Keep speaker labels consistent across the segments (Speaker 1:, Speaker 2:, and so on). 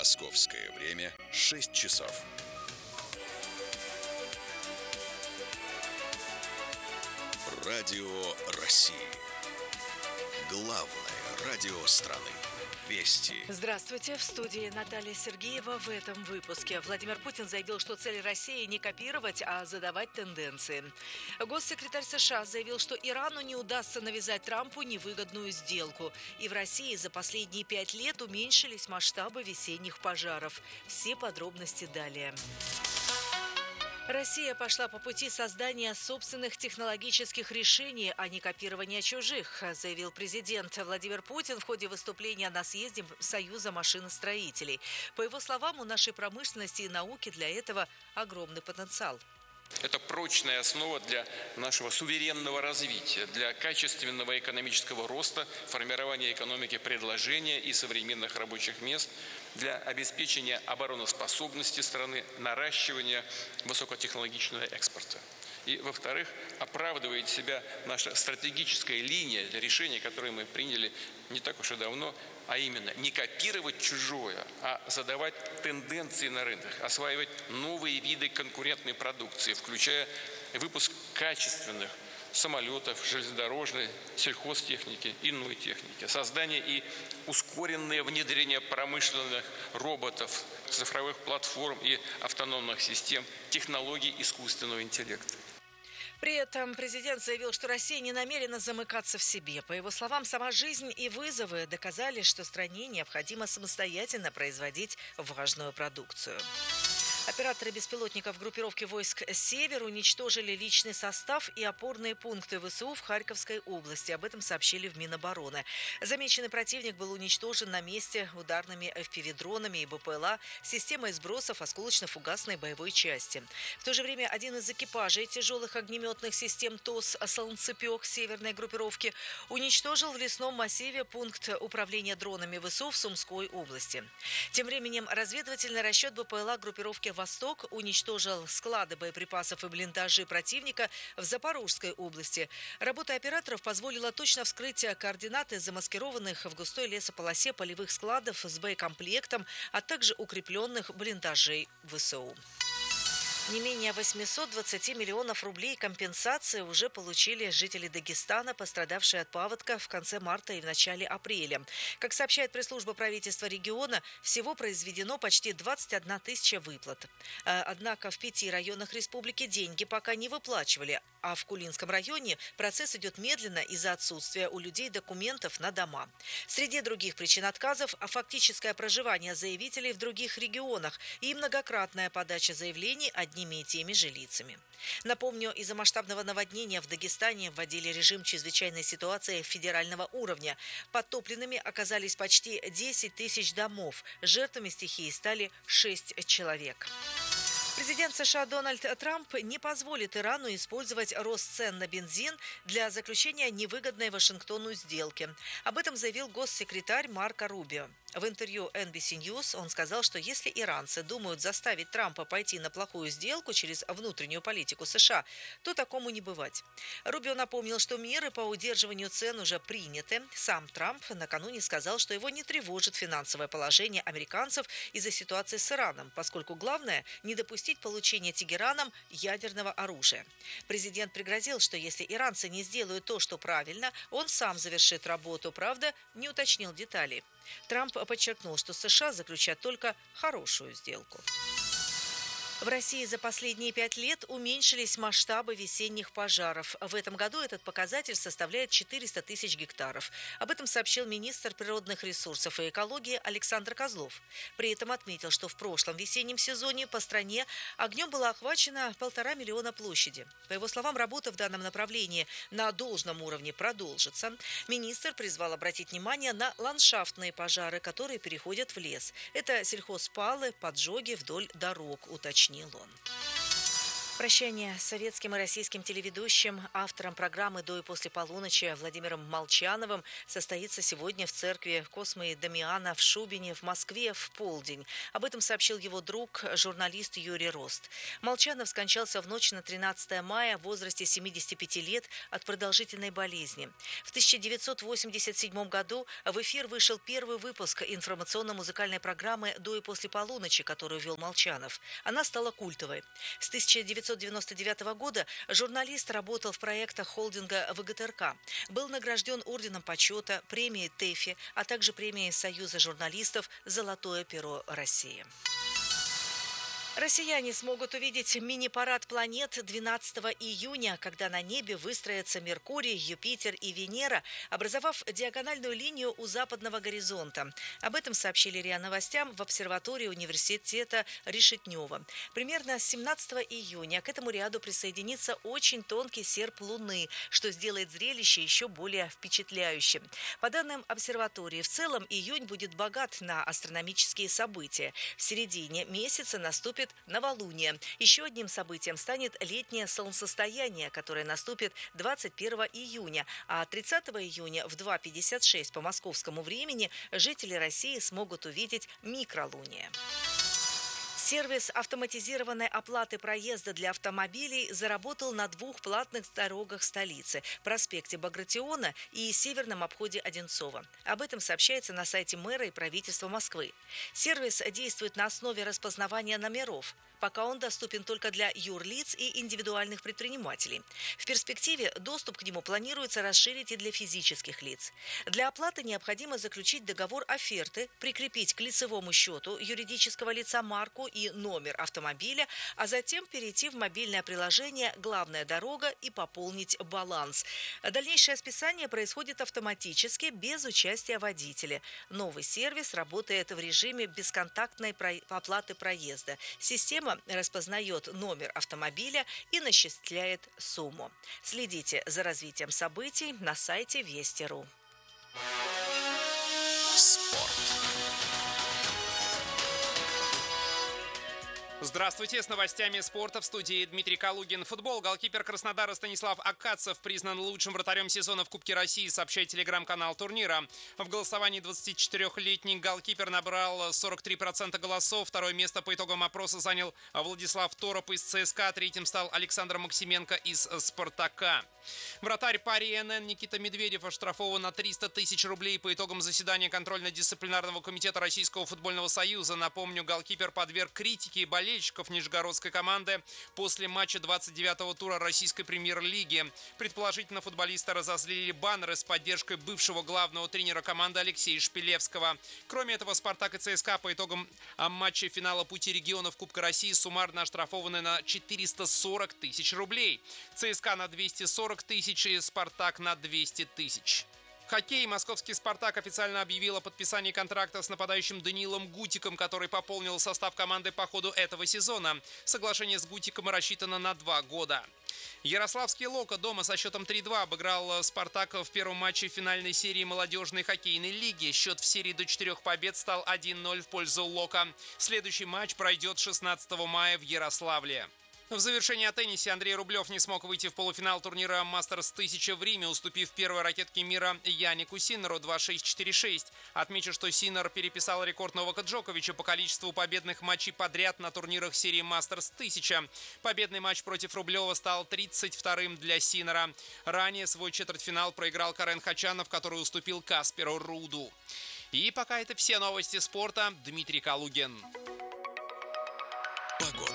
Speaker 1: Московское время 6 часов. Радио России. Главное радио страны. Вести.
Speaker 2: Здравствуйте. В студии Наталья Сергеева. В этом выпуске Владимир Путин заявил, что цель России не копировать, а задавать тенденции. Госсекретарь США заявил, что Ирану не удастся навязать Трампу невыгодную сделку. И в России за последние 5 лет уменьшились масштабы весенних пожаров. Все подробности далее. Россия пошла по пути создания собственных технологических решений, а не копирования чужих, заявил президент Владимир Путин в ходе выступления на съезде Союза машиностроителей. По его словам, у нашей промышленности и науки для этого огромный потенциал.
Speaker 3: Это прочная основа для нашего суверенного развития, для качественного экономического роста, формирования экономики предложения и современных рабочих мест, для обеспечения обороноспособности страны, наращивания высокотехнологичного экспорта. И, во-вторых, оправдывает себя наша стратегическая линия для решения, которую мы приняли не так уж и давно, а именно не копировать чужое, а задавать тенденции на рынках, осваивать новые виды конкурентной продукции, включая выпуск качественных самолетов, железнодорожной, сельхозтехники, иной техники, создание и ускоренное внедрение промышленных роботов, цифровых платформ и автономных систем, технологий искусственного интеллекта.
Speaker 2: При этом президент заявил, что Россия не намерена замыкаться в себе. По его словам, сама жизнь и вызовы доказали, что стране необходимо самостоятельно производить важную продукцию. Операторы беспилотников группировки войск «Север» уничтожили личный состав и опорные пункты ВСУ в Харьковской области. Об этом сообщили в Минобороны. Замеченный противник был уничтожен на месте ударными FPV-дронами и БПЛА, системой сбросов осколочно-фугасной боевой части. В то же время один из экипажей тяжелых огнеметных систем ТОС «Солнцепек» северной группировки уничтожил в лесном массиве пункт управления дронами ВСУ в Сумской области. Тем временем разведывательный расчет БПЛА группировки «Восток» уничтожил склады боеприпасов и блиндажи противника в Запорожской области. Работа операторов позволила точно вскрыть координаты замаскированных в густой лесополосе полевых складов с боекомплектом, а также укрепленных блиндажей ВСУ. Не менее 820 миллионов рублей компенсации уже получили жители Дагестана, пострадавшие от паводка в конце марта и в начале апреля. Как сообщает пресс-служба правительства региона, всего произведено почти 21 тысяча выплат. Однако в 5 районах республики деньги пока не выплачивали, а в Кулинском районе процесс идет медленно из-за отсутствия у людей документов на дома. Среди других причин отказов – фактическое проживание заявителей в других регионах и многократная подача заявлений одними и теми же лицами. Напомню, из-за масштабного наводнения в Дагестане вводили режим чрезвычайной ситуации федерального уровня. Подтопленными оказались почти 10 тысяч домов. Жертвами стихии стали 6 человек. Президент США Дональд Трамп не позволит Ирану использовать рост цен на бензин для заключения невыгодной Вашингтону сделки. Об этом заявил госсекретарь Марко Рубио. В интервью NBC News он сказал, что если иранцы думают заставить Трампа пойти на плохую сделку через внутреннюю политику США, то такому не бывать. Рубио напомнил, что меры по удерживанию цен уже приняты. Сам Трамп накануне сказал, что его не тревожит финансовое положение американцев из-за ситуации с Ираном, поскольку главное – не допустить получения Тегераном ядерного оружия. Президент пригрозил, что если иранцы не сделают то, что правильно, он сам завершит работу, правда, не уточнил деталей. Трамп подчеркнул, что США заключат только хорошую сделку. В России за последние 5 лет уменьшились масштабы весенних пожаров. В этом году этот показатель составляет 400 тысяч гектаров. Об этом сообщил министр природных ресурсов и экологии Александр Козлов. При этом отметил, что в прошлом весеннем сезоне по стране огнем было охвачено 1,5 миллиона площади. По его словам, работа в данном направлении на должном уровне продолжится. Министр призвал обратить внимание на ландшафтные пожары, которые переходят в лес. Это сельхозпалы, поджоги вдоль дорог, уточнил он. Прощание с советским и российским телеведущим, автором программы «До и после полуночи» Владимиром Молчановым состоится сегодня в церкви Космы и Дамиана в Шубине в Москве в полдень. Об этом сообщил его друг, журналист Юрий Рост. Молчанов скончался в ночь на 13 мая в возрасте 75 лет от продолжительной болезни. В 1987 году в эфир вышел первый выпуск информационно-музыкальной программы «До и после полуночи», которую вел Молчанов. Она стала культовой. С 1999 года журналист работал в проектах холдинга ВГТРК. Был награжден орденом почета, премией ТЭФИ, а также премией Союза журналистов «Золотое перо России». Россияне смогут увидеть мини-парад планет 12 июня, когда на небе выстроятся Меркурий, Юпитер и Венера, образовав диагональную линию у западного горизонта. Об этом сообщили РИА Новостям в обсерватории университета Решетнева. Примерно с 17 июня к этому ряду присоединится очень тонкий серп Луны, что сделает зрелище еще более впечатляющим. По данным обсерватории, в целом июнь будет богат на астрономические события. В середине месяца наступит новолуние. Еще одним событием станет летнее солнцестояние, которое наступит 21 июня, а 30 июня в 2:56 по московскому времени жители России смогут увидеть микролуние. Сервис автоматизированной оплаты проезда для автомобилей заработал на двух платных дорогах столицы – проспекте Багратиона и северном обходе Одинцова. Об этом сообщается на сайте мэра и правительства Москвы. Сервис действует на основе распознавания номеров. Пока он доступен только для юрлиц и индивидуальных предпринимателей. В перспективе доступ к нему планируется расширить и для физических лиц. Для оплаты необходимо заключить договор оферты, прикрепить к лицевому счету юридического лица марку и номер автомобиля, а затем перейти в мобильное приложение «Главная дорога» и пополнить баланс. Дальнейшее списание происходит автоматически, без участия водителя. Новый сервис работает в режиме бесконтактной оплаты проезда. Система распознает номер автомобиля и начисляет сумму. Следите за развитием событий на сайте Вести.ру.
Speaker 1: Спорт.
Speaker 4: Здравствуйте, с новостями спорта в студии Дмитрий Калугин. Футбол. Голкипер Краснодара Станислав Акацев признан лучшим вратарем сезона в Кубке России, сообщает телеграм-канал турнира. В голосовании 24-летний голкипер набрал 43% голосов. Второе место по итогам опроса занял Владислав Тороп из ЦСКА. Третьим стал Александр Максименко из Спартака. Вратарь Пари НН Никита Медведев оштрафован на 300 тысяч рублей по итогам заседания контрольно-дисциплинарного комитета Российского футбольного союза. Напомню, голкипер подверг критике и болельщиков нижегородской команды после матча 29-го тура российской премьер-лиги. Предположительно, футболиста разозлили баннеры с поддержкой бывшего главного тренера команды Алексея Шпилевского. Кроме этого, Спартак и ЦСКА по итогам матча финала Пути регионов Кубка России суммарно оштрафованы на 440 тысяч рублей. ЦСКА на 240 тысяч и Спартак на 200 тысяч. Хоккей. Московский «Спартак» официально объявил о подписании контракта с нападающим Даниилом Гутиком, который пополнил состав команды по ходу этого сезона. Соглашение с Гутиком рассчитано на 2 года. Ярославский «Локо» дома со счетом 3-2 обыграл «Спартак» в первом матче финальной серии молодежной хоккейной лиги. Счет в серии до 4 побед стал 1-0 в пользу «Локо». Следующий матч пройдет 16 мая в Ярославле. В завершении о теннисе Андрей Рублев не смог выйти в полуфинал турнира «Мастерс 1000» в Риме, уступив первой ракетке мира Янику Синнеру 2-6-4-6. Отмечу, что Синнер переписал рекорд Новака Джоковича по количеству победных матчей подряд на турнирах серии «Мастерс 1000». Победный матч против Рублева стал 32-м для Синнера. Ранее свой четвертьфинал проиграл Карен Хачанов, который уступил Касперу Руду. И пока это все новости спорта. Дмитрий Калугин.
Speaker 1: Погода.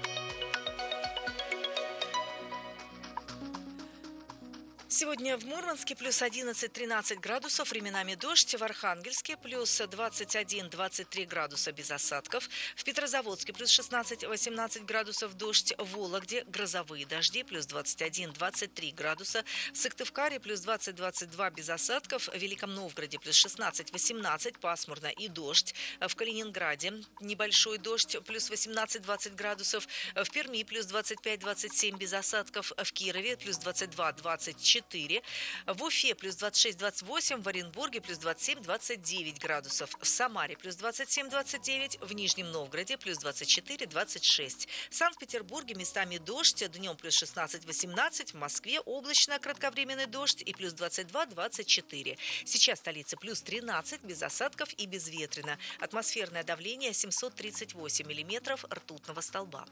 Speaker 2: Сегодня в Мурманске плюс 11-13 градусов, временами дождь. В Архангельске плюс 21-23 градуса без осадков. В Петрозаводске плюс 16-18 градусов дождь. В Вологде грозовые дожди плюс 21-23 градуса. В Сыктывкаре плюс 20-22 без осадков. В Великом Новгороде плюс 16-18 пасмурно и дождь. В Калининграде небольшой дождь плюс 18-20 градусов. В Перми плюс 25-27 без осадков. В Кирове плюс 22-24 24. В Уфе плюс 26-28, в Оренбурге плюс 27-29 градусов. В Самаре плюс 27-29, в Нижнем Новгороде плюс 24-26. В Санкт-Петербурге местами дождь, днем плюс 16-18, в Москве облачно, кратковременный дождь и плюс 22-24. Сейчас в столице плюс 13, без осадков и безветренно. Атмосферное давление 738 миллиметров ртутного столба.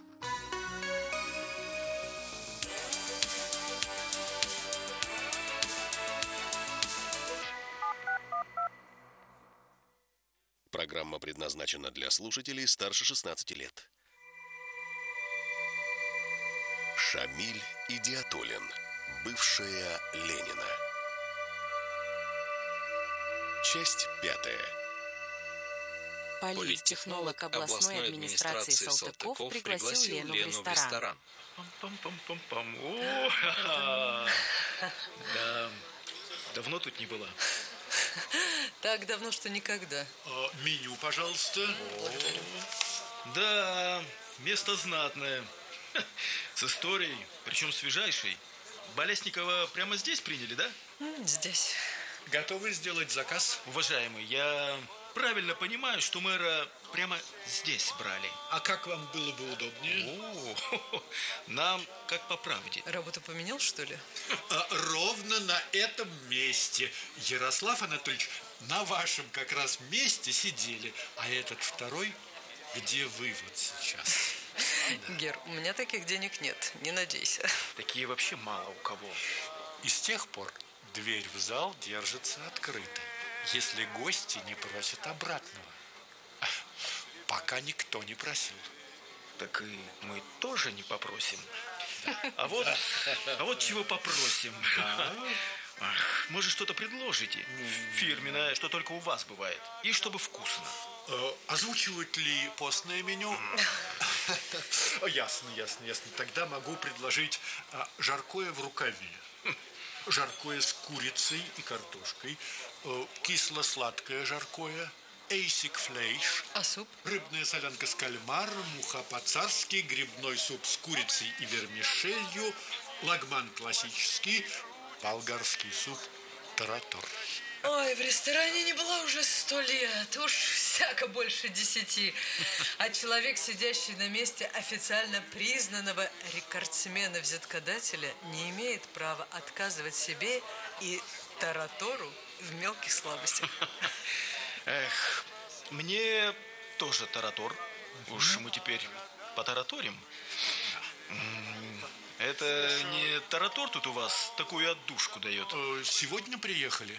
Speaker 1: Программа предназначена для слушателей старше 16 лет. Шамиль Идиатуллин. Бывшая Ленина. Часть 5.
Speaker 5: Политтехнолог областной администрации Салтыков пригласил Лену в ресторан.
Speaker 6: Пам-пам-пам-пам-пам. Да, давно тут не была.
Speaker 5: Так давно, что никогда.
Speaker 6: Меню, пожалуйста. Да, место знатное. С историей, причем свежайшей. Болесникова прямо здесь приняли, да?
Speaker 5: Здесь.
Speaker 6: Готовы сделать заказ? Уважаемый, я правильно понимаю, что мэра прямо здесь брали.
Speaker 7: А как вам было бы удобнее?
Speaker 6: Нам как по правде.
Speaker 5: Работу поменял, что ли?
Speaker 7: Ровно на этом месте. Ярослав Анатольевич, на вашем как раз месте сидели. А этот второй, где вы вот сейчас?
Speaker 5: Гер, у меня таких денег нет, не надейся.
Speaker 6: Такие вообще мало у кого.
Speaker 7: И с тех пор дверь в зал держится открытой, если гости не просят обратного. Пока никто не просил.
Speaker 6: Так и мы тоже не попросим. А вот чего попросим. Может, что-то предложите? Фирменное, что только у вас бывает. И чтобы вкусно.
Speaker 7: Озвучивают ли постное меню? Ясно. Тогда могу предложить жаркое в рукаве. Жаркое с курицей и картошкой. Кисло-сладкое жаркое. Эйсик флейш.
Speaker 5: А суп?
Speaker 7: Рыбная солянка с кальмаром, муха по-царски, грибной суп с курицей и вермишелью, лагман классический, болгарский суп таратор.
Speaker 5: Ой, в ресторане не была уже 100 лет, уж всяко больше 10. А человек, сидящий на месте официально признанного рекордсмена-взяткодателя, не имеет права отказывать себе и таратору в мелких слабостях.
Speaker 6: Эх, мне тоже таратор. Уж мы теперь потараторим. Это не таратор тут у вас такую отдушку дает?
Speaker 7: Сегодня приехали.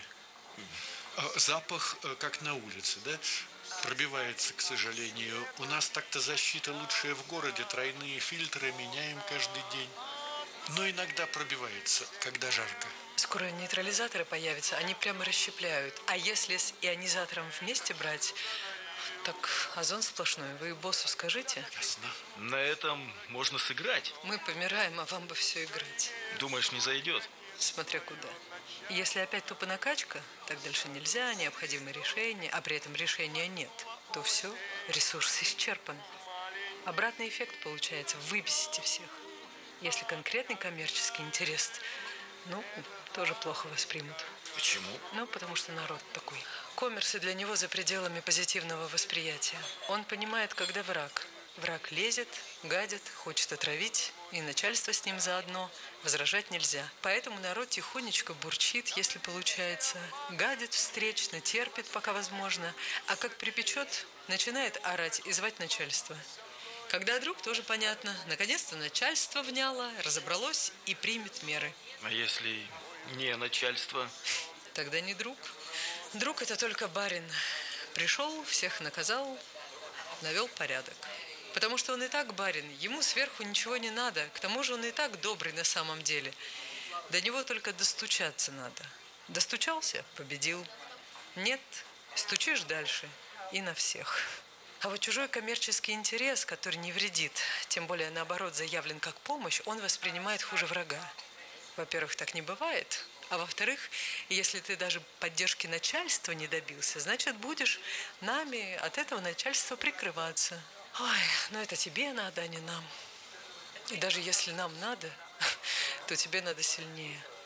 Speaker 7: Запах, как на улице, да? Пробивается, к сожалению. У нас так-то защита лучшая в городе. Тройные фильтры меняем каждый день. Но иногда пробивается, когда жарко.
Speaker 5: Скоро нейтрализаторы появятся, они прямо расщепляют. А если с ионизатором вместе брать, так озон сплошной. Вы боссу скажите?
Speaker 7: Ясно.
Speaker 6: На этом можно сыграть.
Speaker 5: Мы помираем, а вам бы все играть.
Speaker 6: Думаешь, не зайдет?
Speaker 5: Смотря куда. Если опять тупо накачка, так дальше нельзя, необходимо решение, а при этом решения нет, то все, ресурс исчерпан. Обратный эффект получается, выбесите всех. Если конкретный коммерческий интерес, тоже плохо воспримут.
Speaker 6: Почему?
Speaker 5: Потому что народ такой. Коммерсы для него за пределами позитивного восприятия. Он понимает, когда враг. Враг лезет, гадит, хочет отравить, и начальство с ним заодно. Возражать нельзя. Поэтому народ тихонечко бурчит, если получается. Гадит встречно, терпит, пока возможно. А как припечет, начинает орать и звать начальство. Когда друг, тоже понятно. Наконец-то начальство вняло, разобралось и примет меры.
Speaker 6: А если не начальство?
Speaker 5: Тогда не друг. Друг – это только барин. Пришел, всех наказал, навел порядок. Потому что он и так барин, ему сверху ничего не надо. К тому же он и так добрый на самом деле. До него только достучаться надо. Достучался – победил. Нет – стучишь дальше и на всех. А вот чужой коммерческий интерес, который не вредит, тем более наоборот заявлен как помощь, он воспринимает хуже врага. Во-первых, так не бывает. А во-вторых, если ты даже поддержки начальства не добился, значит, будешь нами от этого начальства прикрываться. Ой, это тебе надо, а не нам. И даже если нам надо, то тебе надо сильнее.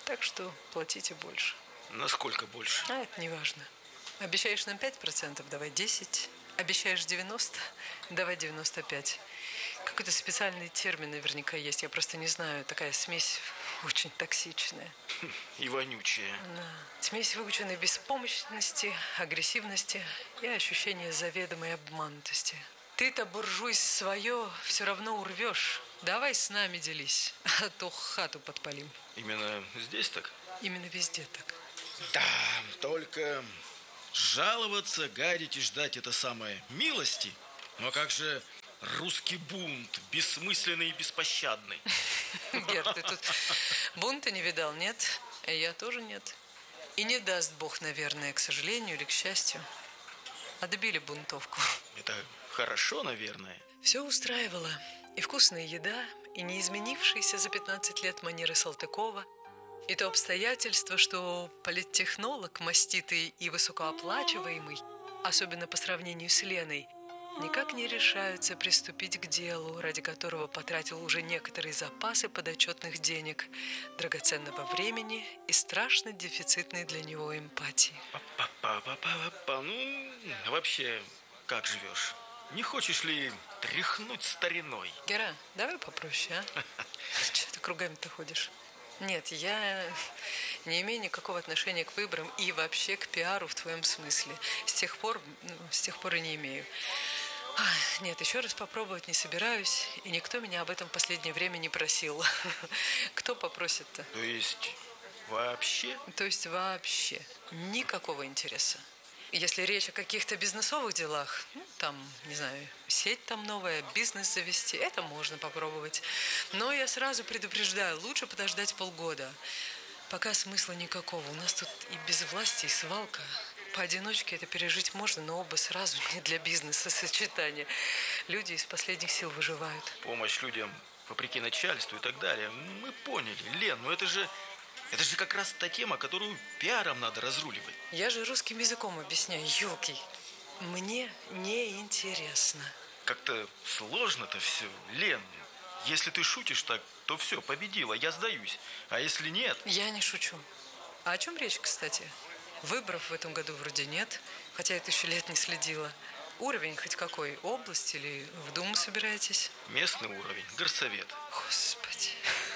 Speaker 5: Так что платите больше.
Speaker 6: Насколько больше?
Speaker 5: А это не важно. Обещаешь нам 5%, давай 10. Обещаешь 90, давай 95. Какой-то специальный термин наверняка есть, я просто не знаю. Такая смесь очень токсичная.
Speaker 6: И вонючая.
Speaker 5: Да. Смесь выученной беспомощности, агрессивности и ощущения заведомой обманутости. Ты-то, буржуй, свое все равно урвешь. Давай с нами делись, а то хату подпалим.
Speaker 6: Именно здесь так?
Speaker 5: Именно везде так.
Speaker 6: Да, только жаловаться, гадить и ждать это самое милости. Но как же русский бунт, бессмысленный и беспощадный?
Speaker 5: Гер, ты тут бунта не видал, нет? Я тоже нет. И не даст Бог, наверное, к сожалению или к счастью. Отбили бунтовку.
Speaker 6: Это хорошо, наверное.
Speaker 5: Все устраивало. И вкусная еда, и не изменившиеся за 15 лет манеры Салтыкова, и то обстоятельство, что политтехнолог, маститый и высокооплачиваемый, особенно по сравнению с Леной, никак не решаются приступить к делу, ради которого потратил уже некоторые запасы подотчетных денег, драгоценного времени и страшно дефицитной для него эмпатии.
Speaker 6: Ну, вообще, как живешь? Не хочешь ли тряхнуть стариной?
Speaker 5: Гера, давай попроще, а? Чего ты кругами-то ходишь? Нет, я не имею никакого отношения к выборам и вообще к пиару в твоем смысле. С тех пор и не имею. Нет, еще раз попробовать не собираюсь, и никто меня об этом в последнее время не просил. Кто попросит-то?
Speaker 6: То есть вообще?
Speaker 5: То есть вообще никакого интереса. Если речь о каких-то бизнесовых делах, там, не знаю, сеть там новая, бизнес завести, это можно попробовать. Но я сразу предупреждаю, лучше подождать полгода. Пока смысла никакого. У нас тут и без власти, и свалка. Поодиночке это пережить можно, но оба сразу не для бизнеса сочетания. Люди из последних сил выживают.
Speaker 6: Помощь людям вопреки начальству и так далее. Мы поняли. Лен, ну это же как раз та тема, которую пиаром надо разруливать.
Speaker 5: Я же русским языком объясняю, ёлки. Мне неинтересно.
Speaker 6: Как-то сложно-то все. Лен, если ты шутишь так, то все, победила, я сдаюсь. А если нет...
Speaker 5: Я не шучу. А о чем речь, кстати? Выборов в этом году вроде нет, хотя я 1000 лет не следила. Уровень хоть какой? Область или в Думу собираетесь?
Speaker 6: Местный уровень, горсовет.
Speaker 5: Господи.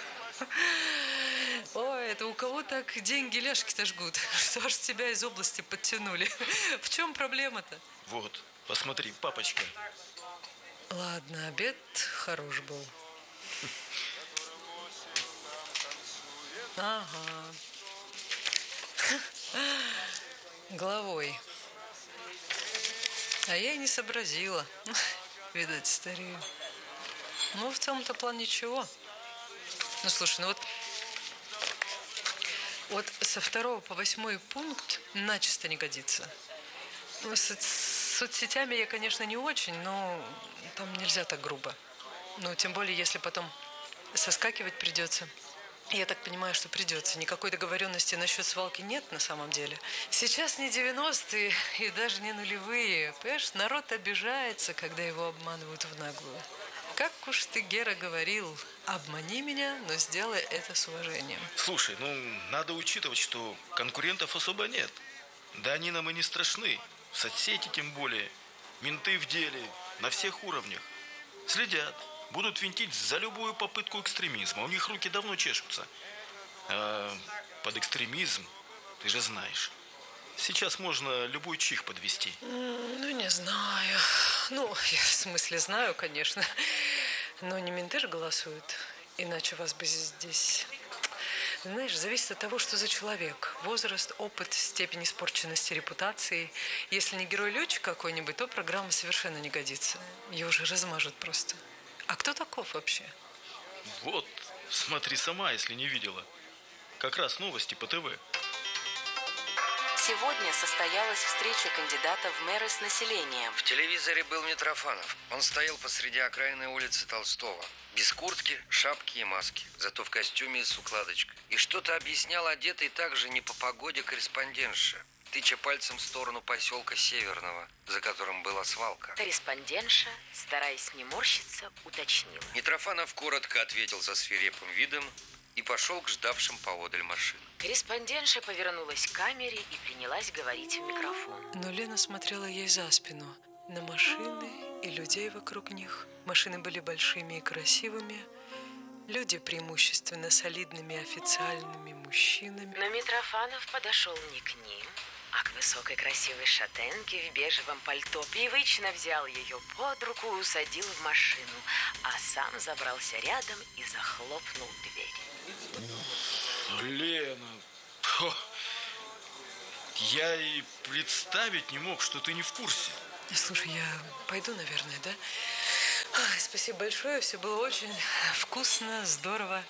Speaker 5: Ой, это у кого так деньги ляжки-то жгут, что аж тебя из области подтянули. В чем проблема-то?
Speaker 6: Вот, посмотри, папочка.
Speaker 5: Ладно, обед хорош был. Ага. Головой. А я и не сообразила. Видать, старею. Ну, в целом-то план ничего. Ну, слушай, ну вот со 2 по 8 пункт начисто не годится. Ну, с соцсетями я, конечно, не очень, но там нельзя так грубо. Ну, тем более, если потом соскакивать придется. Я так понимаю, что придется. Никакой договоренности насчет свалки нет на самом деле. Сейчас не 90-е и даже не нулевые. Понимаешь, народ обижается, когда его обманывают в наглую. Как уж ты, Гера, говорил, обмани меня, но сделай это с уважением.
Speaker 6: Слушай, ну, надо учитывать, что конкурентов особо нет. Да они нам и не страшны. Соцсети тем более. Менты в деле. На всех уровнях. Следят. Будут винтить за любую попытку экстремизма. У них руки давно чешутся. А под экстремизм, ты же знаешь, сейчас можно любой чих подвести.
Speaker 5: Ну, не знаю. Ну, я в смысле знаю, конечно. Но не менты же голосуют. Иначе вас бы здесь... Знаешь, зависит от того, что за человек. Возраст, опыт, степень испорченности репутации. Если не герой-летчик какой-нибудь, то программа совершенно не годится. Ее уже размажут просто. А кто таков вообще?
Speaker 6: Вот, смотри сама, если не видела. Как раз новости по ТВ.
Speaker 8: Сегодня состоялась встреча кандидатов в мэры с населением.
Speaker 9: В телевизоре был Митрофанов. Он стоял посреди окраинной улицы Толстого. Без куртки, шапки и маски. Зато в костюме с укладочкой. И что-то объяснял одетый также не по погоде корреспондентша, тыча пальцем в сторону поселка Северного, за которым была свалка.
Speaker 8: Корреспондентша, стараясь не морщиться, уточнила.
Speaker 9: Митрофанов коротко ответил со свирепым видом и пошел к ждавшим поодаль машин.
Speaker 8: Корреспондентша повернулась к камере и принялась говорить в микрофон.
Speaker 5: Но Лена смотрела ей за спину, на машины и людей вокруг них. Машины были большими и красивыми, люди преимущественно солидными официальными мужчинами.
Speaker 8: Но Митрофанов подошел не к ним, а к высокой красивой шатенке в бежевом пальто. Привычно взял ее под руку и усадил в машину, а сам забрался рядом и захлопнул дверь.
Speaker 6: Лена, я и представить не мог, что ты не в курсе.
Speaker 5: Слушай, я пойду, наверное, да? Ой, спасибо большое, все было очень вкусно, здорово.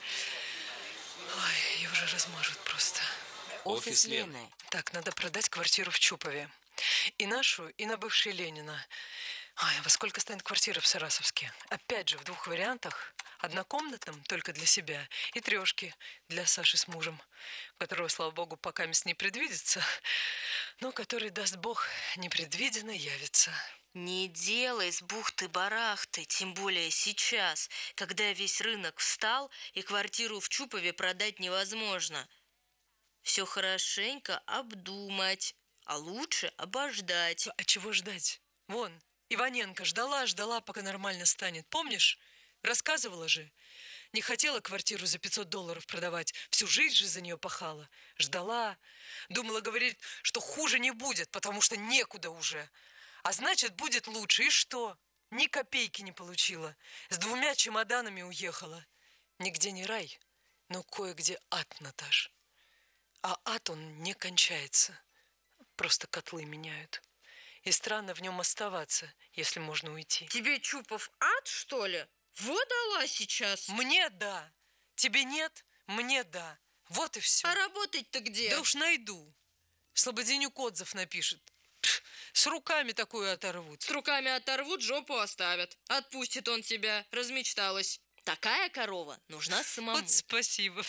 Speaker 5: Ой, ее уже размажут просто.
Speaker 8: Офис Лены.
Speaker 5: Так, надо продать квартиру в Чупове. И нашу, и на бывшей Ленина. Ой, во сколько станет квартира в Сарасовске? Опять же, в 2 вариантах. Однокомнатном, только для себя, и 3 для Саши с мужем, которого, слава богу, пока мест не предвидится, но который, даст бог, непредвиденно явится.
Speaker 10: Не делай с бухты-барахты, тем более сейчас, когда весь рынок встал и квартиру в Чупове продать невозможно. Все хорошенько обдумать, а лучше обождать.
Speaker 5: А чего ждать? Вон, Иваненко ждала, пока нормально станет. Помнишь? Рассказывала же. Не хотела квартиру за $500 продавать. Всю жизнь же за нее пахала. Ждала. Думала, говорит, что хуже не будет, потому что некуда уже. А значит, будет лучше. И что? Ни копейки не получила. С 2 чемоданами уехала. Нигде не рай, но кое-где ад, Наташ. А ад он не кончается. Просто котлы меняют. И странно в нем оставаться, если можно уйти.
Speaker 10: Тебе Чупов ад, что ли? Вот дала сейчас.
Speaker 5: Мне да. Тебе нет, мне да. Вот и все.
Speaker 10: А работать-то где?
Speaker 5: Да уж найду. Слободенюк отзыв напишет. С руками такую оторвут.
Speaker 10: С руками оторвут, жопу оставят. Отпустит он тебя, размечталась. Такая корова нужна самому.
Speaker 5: Вот спасибо.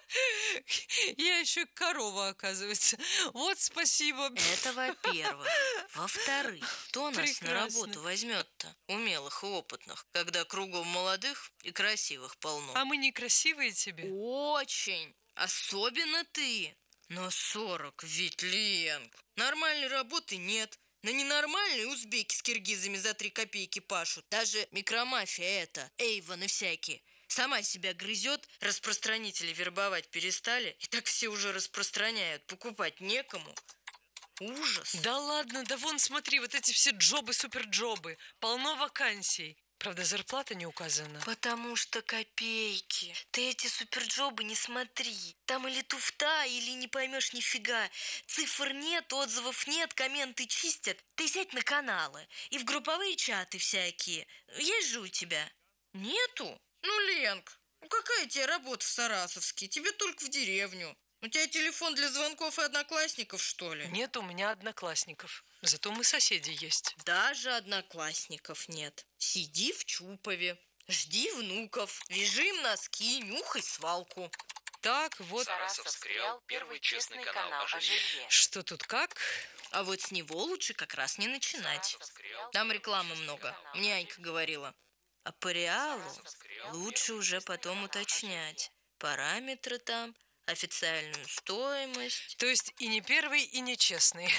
Speaker 5: Я еще корова, оказывается. Вот спасибо.
Speaker 10: Это во-первых. Во-вторых, кто нас на
Speaker 5: Прекрасно.
Speaker 10: работу возьмет-то? Умелых и опытных, когда кругом молодых и красивых полно.
Speaker 5: А мы некрасивые тебе?
Speaker 10: Очень. Особенно ты. Но 40 ведь, Ленк. Нормальной работы нет. На ненормальные узбеки с киргизами за 3 копейки пашут. Даже микромафия эта, Эйвон и всякие. Сама себя грызет, распространители вербовать перестали. И так все уже распространяют, покупать некому. Ужас.
Speaker 5: Да ладно, да вон смотри, вот эти все джобы, суперджобы. Полно вакансий. Правда, зарплата не указана.
Speaker 10: Потому что копейки. Ты эти суперджобы не смотри. Там или туфта, или не поймешь нифига. Цифр нет, отзывов нет, комменты чистят. Ты сядь на каналы и в групповые чаты всякие. Есть же у тебя? Нету? Ну, Ленк, какая тебе работа в Сарасовске? Тебе только в деревню. У тебя телефон для звонков и одноклассников, что ли?
Speaker 5: Нет у меня одноклассников. Зато мы соседи есть.
Speaker 10: Даже одноклассников нет. Сиди в Чупове, жди внуков, вяжи им носки, нюхай свалку.
Speaker 5: Так, вот.
Speaker 8: Сарасовский Реал, первый честный канал о жилье.
Speaker 5: Что тут как?
Speaker 10: А вот с него лучше как раз не начинать. Там рекламы много, мне Анька говорила. А по Реалу лучше уже потом уточнять. Параметры там, официальную стоимость.
Speaker 5: То есть и не первый, и не честный.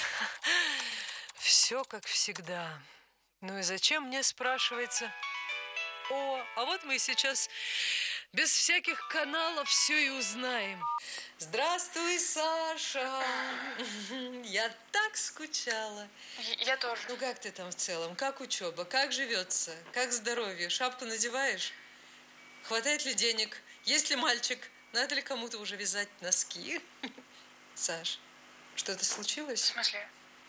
Speaker 5: Все как всегда. Ну и зачем мне, спрашивается? О, а вот мы сейчас без всяких каналов все и узнаем. Здравствуй, Саша. Я так скучала.
Speaker 11: Я тоже.
Speaker 5: Ну как ты там в целом? Как учеба? Как живется? Как здоровье? Шапку надеваешь? Хватает ли денег? Есть ли мальчик? Надо ли кому-то уже вязать носки? Саш, что-то случилось?
Speaker 11: В смысле?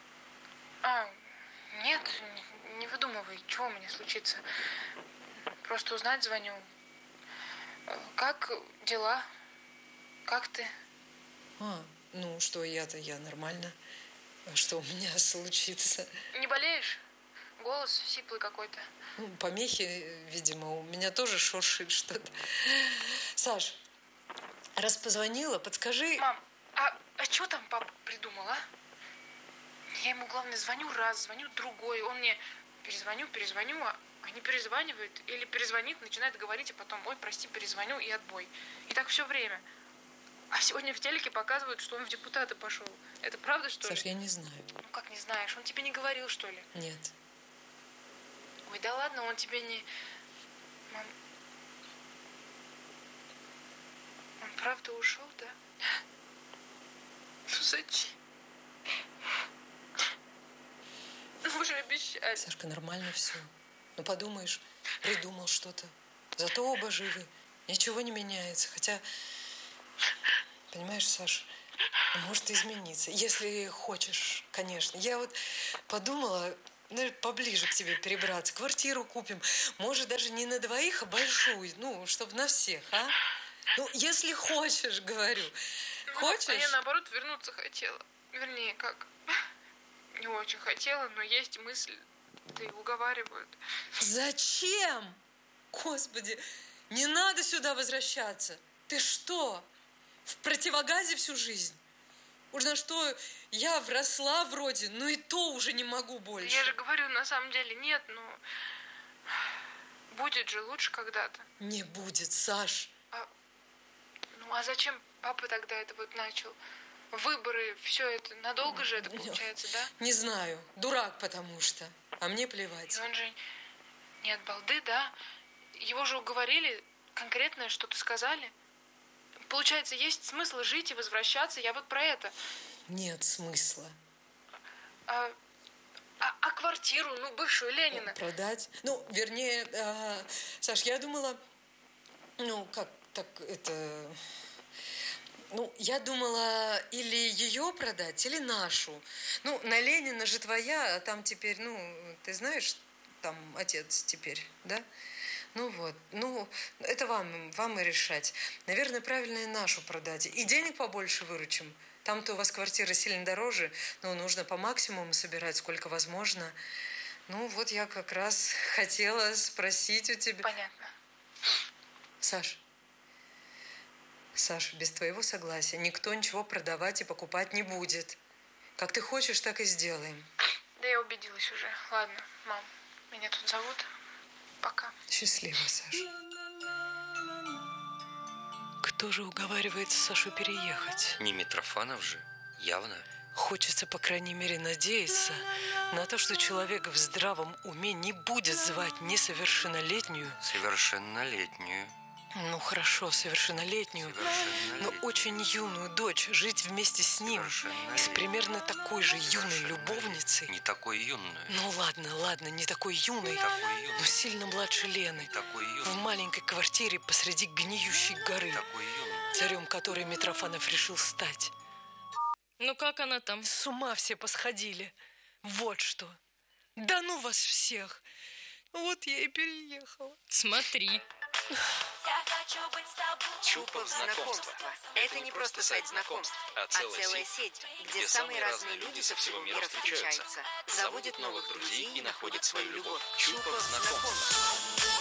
Speaker 11: Нет, не выдумывай, чего мне случится. Просто узнать звоню. Как дела? Как ты?
Speaker 5: Ну что, я нормально. А что у меня случится?
Speaker 11: Не болеешь? Голос сиплый какой-то.
Speaker 5: Ну, помехи, видимо, у меня тоже шуршит что-то. Саш, раз позвонила, подскажи...
Speaker 11: Мам, а что там папа придумал, а? Я ему, главное, звоню раз, звоню другой. Он мне перезвоню, А не перезванивает или перезвонит, начинает говорить, а потом, ой, прости, перезвоню и отбой. И так все время. А сегодня в телеке показывают, что он в депутаты пошел. Это правда, что ли?
Speaker 5: Саш, я не знаю.
Speaker 11: Ну как не знаешь? Он тебе не говорил, что ли?
Speaker 5: Нет.
Speaker 11: Ой, да ладно, он тебе не... Мам... Он правда ушел, да? Ну зачем? Ну вы же обещали.
Speaker 5: Сашка, нормально все. Ну подумаешь, придумал что-то. Зато оба живы. Ничего не меняется. Хотя, понимаешь, Саш, может измениться. Если хочешь, конечно. Я вот подумала, наверное, поближе к тебе перебраться. Квартиру купим. Может, даже не на двоих, а большую. Ну, чтобы на всех, а? Ну, если хочешь, говорю. Хочешь?
Speaker 11: А я, наоборот, вернуться хотела. Вернее, как? Не очень хотела, но есть мысль. Да и уговаривают.
Speaker 5: Зачем? Господи, не надо сюда возвращаться. Ты что, в противогазе всю жизнь? Уж на что я вросла вроде, но и то уже не могу больше.
Speaker 11: Я же говорю, на самом деле нет, но будет же лучше когда-то.
Speaker 5: Не будет, Саш.
Speaker 11: Ну а зачем папа тогда это вот начал? Выборы, все это, надолго же это получается, да?
Speaker 5: Не знаю, дурак потому что, а мне плевать.
Speaker 11: И он же не от балды, да? Его же уговорили, конкретное что-то сказали. Получается, есть смысл жить и возвращаться, я вот про это.
Speaker 5: Нет смысла.
Speaker 11: А квартиру, ну, бывшую Ленина?
Speaker 5: Продать? Ну, вернее, Саш, я думала, ну, как так это... Ну, я думала, или ее продать, или нашу. Ну, на Ленина же твоя, а там теперь, ну, ты знаешь, там отец теперь, да? Ну вот, ну, это вам и решать. Наверное, правильно и нашу продать. И денег побольше выручим. Там-то у вас квартира сильно дороже, но нужно по максимуму собирать, сколько возможно. Ну, вот я как раз хотела спросить у тебя...
Speaker 11: Понятно.
Speaker 5: Саш, без твоего согласия никто ничего продавать и покупать не будет. Как ты хочешь, так и сделаем.
Speaker 11: Да я убедилась уже. Ладно, мам, меня тут зовут. Пока.
Speaker 5: Счастливо, Саша. Кто же уговаривает Сашу переехать?
Speaker 9: Не Митрофанов же, явно.
Speaker 5: Хочется, по крайней мере, надеяться на то, что человек в здравом уме не будет звать несовершеннолетнюю.
Speaker 9: Совершеннолетнюю.
Speaker 5: Ну, хорошо, совершеннолетнюю, но очень юную дочь жить вместе с ним и с примерно такой же юной любовницей.
Speaker 9: Не такой юной.
Speaker 5: Ну, ладно, не такой юной, но сильно младше Лены. В маленькой квартире посреди гниющей горы, царем которой Митрофанов решил стать.
Speaker 10: Ну, как она там?
Speaker 5: С ума все посходили. Вот что. Да ну вас всех. Вот я и переехала.
Speaker 10: Смотри.
Speaker 12: Чупов знакомство. Это не просто сайт знакомств, а целая сеть, где самые разные люди со всего мира встречаются, заводят новых друзей и находят свою любовь. Чупов знакомство.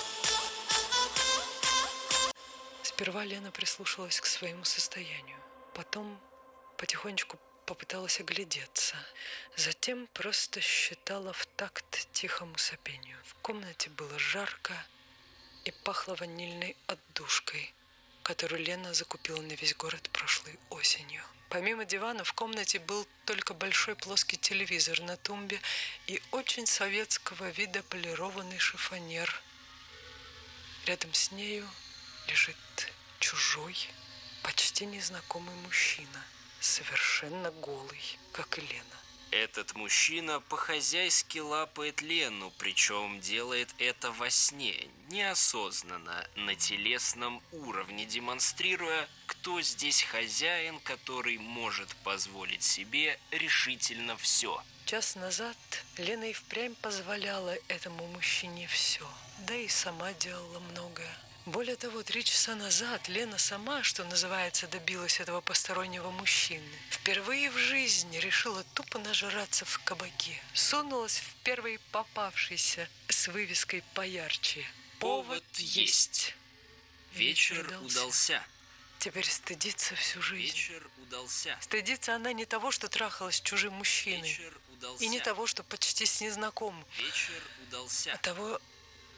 Speaker 5: Сперва Лена прислушалась к своему состоянию. Потом потихонечку попыталась оглядеться. Затем просто считала в такт тихому сопению. В комнате было жарко и пахло ванильной отдушкой, которую Лена закупила на весь город прошлой осенью. Помимо дивана в комнате был только большой плоский телевизор на тумбе и очень советского вида полированный шифоньер. Рядом с нею лежит чужой, почти незнакомый мужчина, совершенно голый, как и Лена.
Speaker 13: Этот мужчина по-хозяйски лапает Лену, причем делает это во сне, неосознанно, на телесном уровне, демонстрируя, кто здесь хозяин, который может позволить себе решительно все.
Speaker 5: Час назад Лена и впрямь позволяла этому мужчине все, да и сама делала многое. Более того, 3 часа назад Лена сама, что называется, добилась этого постороннего мужчины. Впервые в жизни решила тупо нажраться в кабаке. Сунулась в первый попавшийся с вывеской поярче.
Speaker 13: Повод есть. Вечер удался.
Speaker 5: Теперь стыдится всю жизнь.
Speaker 13: Вечер удался.
Speaker 5: Стыдится она не того, что трахалась с чужим мужчиной.
Speaker 13: Вечер удался.
Speaker 5: И не того, что почти с незнакомым.
Speaker 13: Вечер удался.
Speaker 5: А того,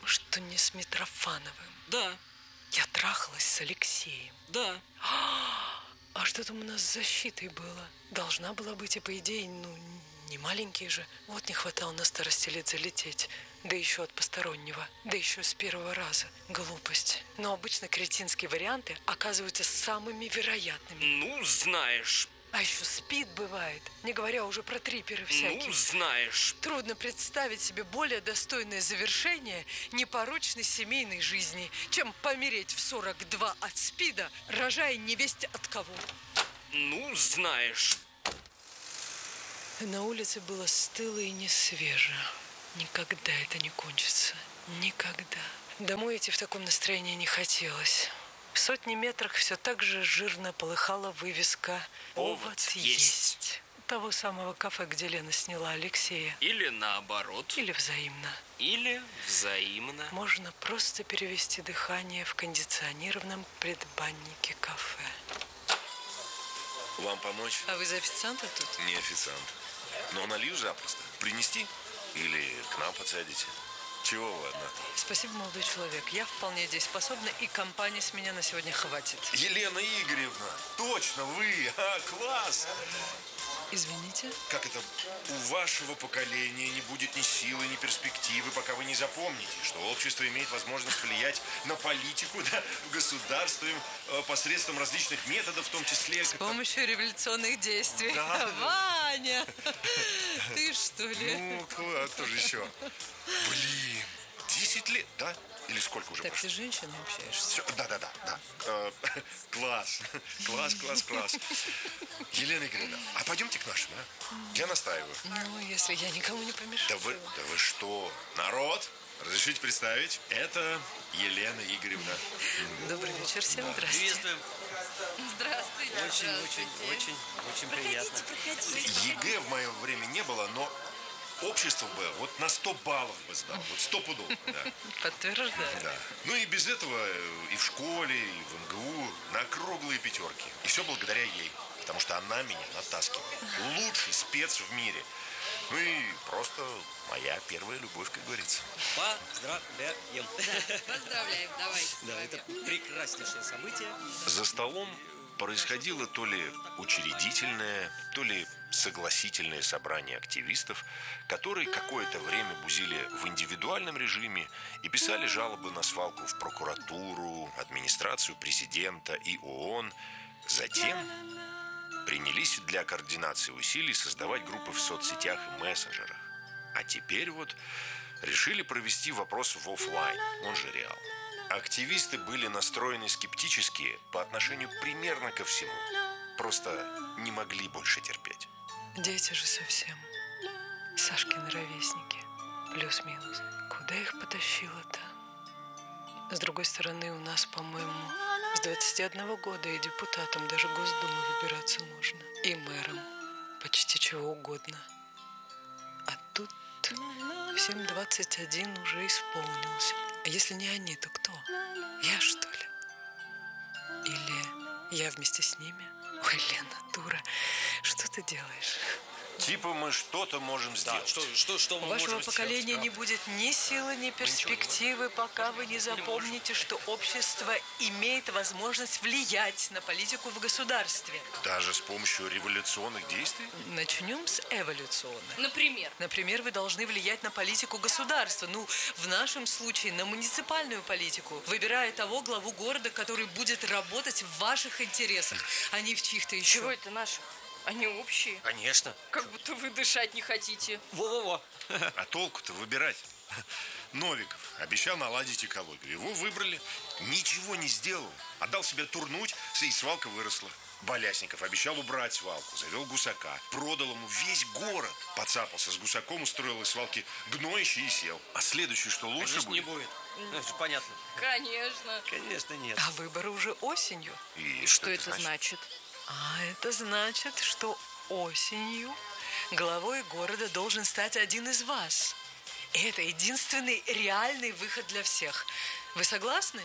Speaker 5: Что не с Митрофановым?
Speaker 13: Да.
Speaker 5: Я трахалась с Алексеем.
Speaker 13: Да.
Speaker 5: А что там у нас с защитой было? Должна была быть, и по идее, не маленькие же. Вот не хватало на старости лет залететь. Да еще от постороннего. Да еще с первого раза. Глупость. Но обычно кретинские варианты оказываются самыми вероятными.
Speaker 13: Ну, знаешь.
Speaker 5: А еще спид бывает, не говоря уже про триперы всякие.
Speaker 13: Ну, знаешь.
Speaker 5: Трудно представить себе более достойное завершение непорочной семейной жизни, чем помереть в 42 от спида, рожая невесть от кого.
Speaker 13: Ну, знаешь.
Speaker 5: На улице было стыло и не свеже. Никогда это не кончится. Никогда. Домой идти в таком настроении не хотелось. В сотни метрах все так же жирно полыхала вывеска «Овод есть». Того самого кафе, где Лена сняла Алексея.
Speaker 13: Или наоборот.
Speaker 5: Или взаимно.
Speaker 13: Или взаимно.
Speaker 5: Можно просто перевести дыхание в кондиционированном предбаннике кафе.
Speaker 14: Вам помочь?
Speaker 5: А вы за официанта тут?
Speaker 14: Не официант. Но налью запросто. Принести? Или к нам подсадите? Чего вы одна?
Speaker 5: Спасибо, молодой человек. Я вполне дееспособна, и компании с меня на сегодня хватит.
Speaker 14: Елена Игоревна, точно вы! Класс!
Speaker 5: Извините?
Speaker 14: Как это? У вашего поколения не будет ни силы, ни перспективы, пока вы не запомните, что общество имеет возможность влиять на политику, да, государством посредством различных методов, в том числе...
Speaker 5: С помощью революционных действий.
Speaker 14: Да.
Speaker 5: Ваня! Ты что ли?
Speaker 14: Ну, кто же еще? Блин, 10 лет, да? Или сколько уже
Speaker 5: так
Speaker 14: прошло?
Speaker 5: Ты с женщиной общаешься?
Speaker 14: Все, да. Класс. Елена Игоревна, а пойдемте к нашим, а? Я настаиваю.
Speaker 5: Ну, если я никому не помешаю.
Speaker 14: Да вы что? Народ, разрешите представить? Это Елена Игоревна.
Speaker 5: Добрый вечер всем, здравствуйте.
Speaker 15: Приветствуем.
Speaker 5: Здравствуйте.
Speaker 15: Очень приятно.
Speaker 5: Проходите.
Speaker 14: ЕГЭ в мое время не было, но общество бы вот на 100 баллов бы сдал. Вот 100 пудов. Да.
Speaker 5: Подтверждаю.
Speaker 14: Да. Ну и без этого и в школе, и в МГУ на круглые пятерки. И все благодаря ей. Потому что она меня натаскивала. Лучший спец в мире. Ну и просто моя первая любовь, как говорится.
Speaker 15: Поздравляем.
Speaker 12: Поздравляем, давайте.
Speaker 15: Да, это прекраснейшее событие.
Speaker 14: За столом происходило то ли учредительное, то ли согласительное собрание активистов, которые какое-то время бузили в индивидуальном режиме и писали жалобы на свалку в прокуратуру, администрацию президента и ООН. Затем принялись для координации усилий создавать группы в соцсетях и мессенджерах. А теперь вот решили провести вопрос в офлайн, он же реал. Активисты были настроены скептически по отношению примерно ко всему. Просто не могли больше терпеть.
Speaker 5: Дети же совсем. Сашкины ровесники. Плюс-минус. Куда их потащило-то? С другой стороны, у нас, по-моему, с 21 года и депутатом даже Госдумы выбираться можно. И мэром. Почти чего угодно. А тут всем 21 уже исполнился. А если не они, то кто? Я, что ли? Или я вместе с ними? Ой, Лена, дура, что ты делаешь?
Speaker 14: Типа мы что-то можем сделать.
Speaker 15: Что мы
Speaker 5: У вашего
Speaker 15: можем
Speaker 5: поколения
Speaker 15: сделать,
Speaker 5: не будет ни силы, ни перспективы, пока вы не запомните, что общество имеет возможность влиять на политику в государстве.
Speaker 14: Даже с помощью революционных действий?
Speaker 5: Начнем с эволюционных.
Speaker 12: Например?
Speaker 5: Например, вы должны влиять на политику государства. Ну, в нашем случае, на муниципальную политику. Выбирая того главу города, который будет работать в ваших интересах, а не в чьих-то еще.
Speaker 12: Чего это наших? Они общие.
Speaker 15: Конечно.
Speaker 12: Как будто вы дышать не хотите.
Speaker 15: Во-во-во.
Speaker 14: А толку-то выбирать? Новиков обещал наладить экологию. Его выбрали, ничего не сделал. Отдал себя турнуть, и свалка выросла. Балясников обещал убрать свалку, завел гусака. Продал ему весь город. Поцапался с гусаком, устроил из свалки гноище и сел. А следующий, что лучше
Speaker 15: Конечно,
Speaker 14: будет?
Speaker 15: не будет. Это же понятно.
Speaker 12: Конечно.
Speaker 15: Конечно, нет.
Speaker 5: А выборы уже осенью.
Speaker 14: И
Speaker 12: что это значит?
Speaker 5: А это значит, что осенью главой города должен стать один из вас. И это единственный реальный выход для всех. Вы согласны?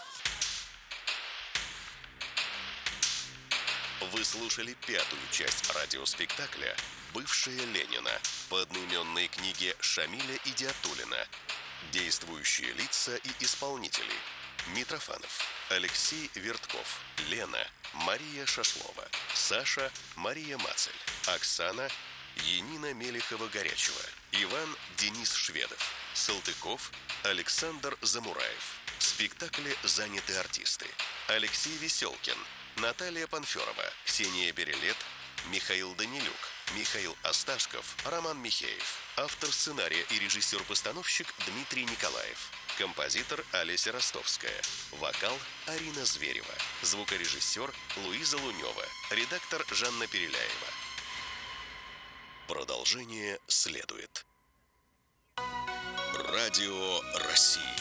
Speaker 1: Вы слушали 5-ю часть радиоспектакля «Бывшая Ленина» по одноименной книге Шамиля Идиатуллина. Действующие лица и исполнители: Митрофанов Алексей Вертков, Лена Мария Шашлова, Саша Мария Мацель, Оксана Енина Мелехова-Горячева, Иван Денис Шведов, Салтыков Александр Замураев. В спектакле заняты артисты: Алексей Веселкин, Наталья Панферова, Ксения Берелет, Михаил Данилюк, Михаил Осташков, Роман Михеев. Автор сценария и режиссер-постановщик Дмитрий Николаев. Композитор Олеся Ростовская. Вокал Арина Зверева. Звукорежиссер Луиза Лунева. Редактор Жанна Переляева. Продолжение следует. Радио России.